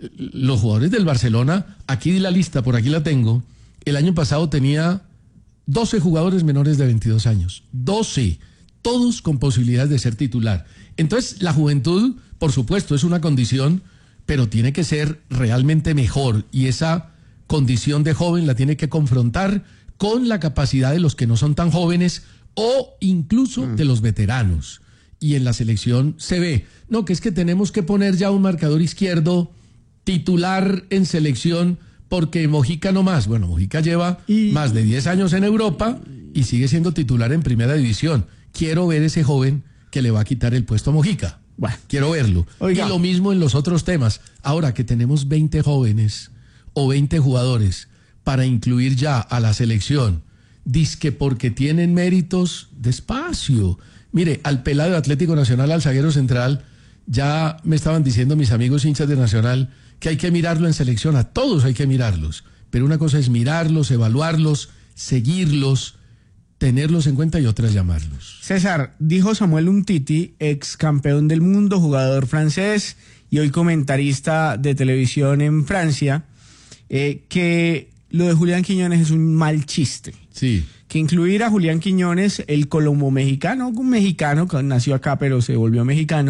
Los jugadores del Barcelona, aquí di la lista, por aquí la tengo, el año pasado tenía doce jugadores menores de veintidós años. doce. Todos con posibilidades de ser titular. Entonces, la juventud, por supuesto, es una condición, pero tiene que ser realmente mejor. Y esa condición de joven la tiene que confrontar con la capacidad de los que no son tan jóvenes o incluso de los veteranos. Y en la selección se ve, no, que es que tenemos que poner ya un marcador izquierdo titular en selección porque Mojica no más. Bueno, Mojica lleva más de diez años en Europa y sigue siendo titular en primera división. Quiero ver ese joven que le va a quitar el puesto a Mojica.
Bueno.
Quiero verlo.
Oiga.
Y lo mismo en los otros temas. Ahora que tenemos veinte jóvenes o veinte jugadores para incluir ya a la selección, dizque porque tienen méritos, despacio. Mire, al pelado de Atlético Nacional, al zaguero central, ya me estaban diciendo mis amigos hinchas de Nacional que hay que mirarlo en selección, a todos hay que mirarlos. Pero una cosa es mirarlos, evaluarlos, seguirlos, tenerlos en cuenta y otra es llamarlos.
César, dijo Samuel Umtiti, ex campeón del mundo, jugador francés y hoy comentarista de televisión en Francia, eh, que lo de Julián Quiñones es un mal chiste.
Sí.
Que incluir a Julián Quiñones, el colombo mexicano, un mexicano que nació acá pero se volvió mexicano,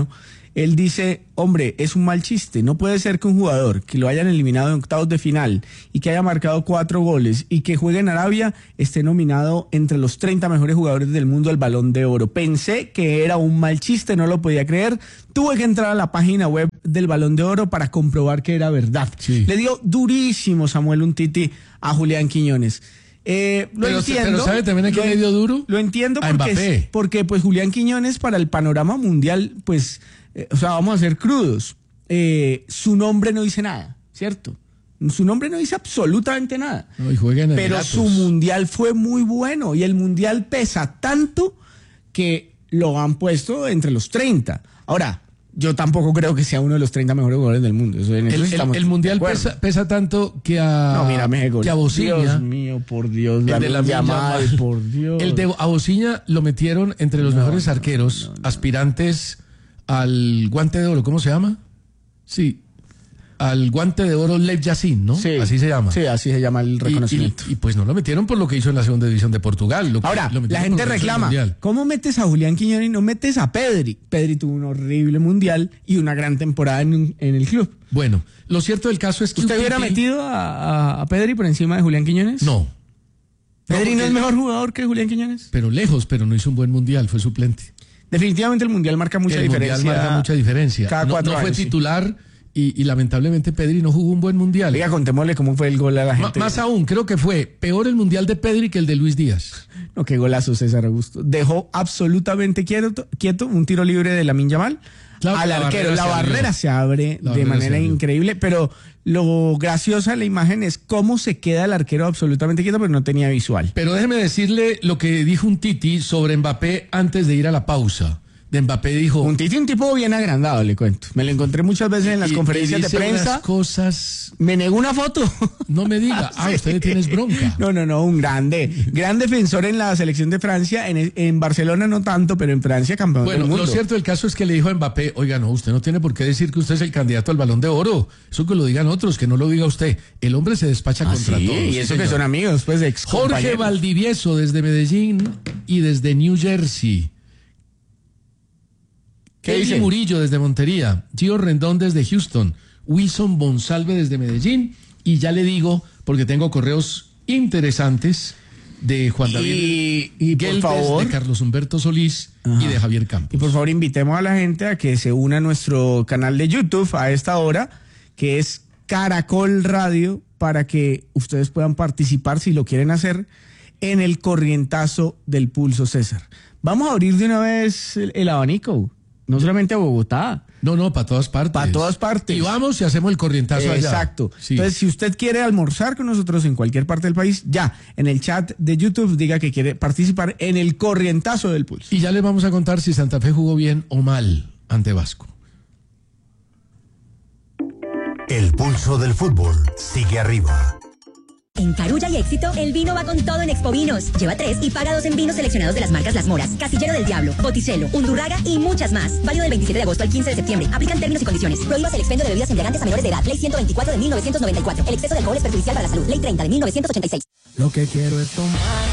él dice, hombre, es un mal chiste, no puede ser que un jugador que lo hayan eliminado en octavos de final y que haya marcado cuatro goles y que juegue en Arabia esté nominado entre los treinta mejores jugadores del mundo al Balón de Oro. Pensé que era un mal chiste, no lo podía creer, tuve que entrar a la página web del Balón de Oro para comprobar que era verdad. Sí. Le dio durísimo Samuel Umtiti a Julián Quiñones. Eh, lo
pero,
entiendo.
Pero ¿sabe también a quién le dio duro?
Lo entiendo porque, es, porque pues Julián Quiñones para el panorama mundial, pues, eh, o sea, vamos a ser crudos. Eh, su nombre no dice nada, ¿cierto? Su nombre no dice absolutamente nada.
No, y juega en
pero su mundial fue muy bueno y el mundial pesa tanto que lo han puesto entre los treinta. Ahora, yo tampoco creo que sea uno de los treinta mejores jugadores del mundo. Eso, en
el,
eso
el, el mundial pesa, pesa tanto que a,
no, mira, México,
que a Bociña.
Dios mío, por Dios.
El de la
llamada, por Dios.
El de a Bociña lo metieron entre los no, mejores arqueros, no, no, no. aspirantes al guante de oro. ¿Cómo se llama? Sí. Al guante de oro Lev Yassin, ¿no?
Sí,
así se llama.
Sí, así se llama el reconocimiento.
Y, y, y pues no lo metieron por lo que hizo en la segunda división de Portugal. Lo,
Ahora,
lo
la gente reclama, ¿cómo metes a Julián Quiñones y no metes a Pedri? Pedri tuvo un horrible mundial y una gran temporada en, en el club.
Bueno, lo cierto del caso es que...
¿Usted hubiera Titi... metido a, a, a Pedri por encima de Julián Quiñones?
No.
¿Pedri no, no es mejor jugador que Julián Quiñones?
Pero lejos, pero no hizo un buen mundial, fue suplente.
Definitivamente el mundial marca mucha
el
diferencia.
El mundial marca mucha diferencia.
Cada
no,
cuatro
no
años,
fue titular... Sí. Y, y lamentablemente Pedri no jugó un buen mundial.
Oiga, contémosle cómo fue el gol a la gente.
M- más aún, creo que fue peor el mundial de Pedri que el de Luis Díaz.
No, qué golazo César Augusto. Dejó absolutamente quieto, quieto un tiro libre de Lamine Yamal claro, al la arquero. La barrera se abre la de manera increíble, pero lo graciosa de la imagen es cómo se queda el arquero absolutamente quieto, pero no tenía visual.
Pero déjeme decirle lo que dijo un Titi sobre Mbappé antes de ir a la pausa. De Mbappé dijo...
Un Titi, un tipo bien agrandado, le cuento. Me lo encontré muchas veces en las
y,
conferencias
y
de prensa.
Cosas...
Me negó una foto.
No me diga. Ah, sí. Usted le tienes bronca.
No, no, no, un grande. Gran defensor en la selección de Francia. En, en Barcelona no tanto, pero en Francia campeón
bueno,
del mundo.
Lo cierto del caso es que le dijo a Mbappé, oiga, no, usted no tiene por qué decir que usted es el candidato al Balón de Oro. Eso que lo digan otros, que no lo diga usted. El hombre se despacha
ah,
contra
sí,
todos.
Y eso sí, que son amigos, pues, ex
Jorge Valdivieso desde Medellín y desde New Jersey. Kelly Murillo desde Montería, Gio Rendón desde Houston, Wilson Bonsalve desde Medellín, y ya le digo, porque tengo correos interesantes de Juan David
y, y
Gelbes,
por favor,
de Carlos Humberto Solís Ajá. y de Javier Campos.
Y por favor invitemos a la gente a que se una a nuestro canal de YouTube a esta hora, que es Caracol Radio, para que ustedes puedan participar, si lo quieren hacer, en el corrientazo del Pulso César. Vamos a abrir de una vez el, el abanico. No solamente a Bogotá.
No, no, para todas partes.
Para todas partes.
Y vamos y hacemos el corrientazo
eh,
allá.
Exacto. Sí. Entonces, si usted quiere almorzar con nosotros en cualquier parte del país, ya, en el chat de YouTube diga que quiere participar en el corrientazo del Pulso.
Y ya les vamos a contar si Santa Fe jugó bien o mal ante Vasco.
El pulso del fútbol sigue arriba.
En Carulla y Éxito, el vino va con todo en Expovinos. Lleva tres y paga dos en vinos seleccionados de las marcas Las Moras, Casillero del Diablo, Botticello, Undurraga y muchas más. Válido del veintisiete de agosto al quince de septiembre. Aplican términos y condiciones. Prohíbas el expendio de bebidas embriagantes a menores de edad. Ley ciento veinticuatro de mil novecientos noventa y cuatro. El exceso de alcohol es perjudicial para la salud. Ley treinta de mil novecientos ochenta y seis.
Lo que quiero es tomar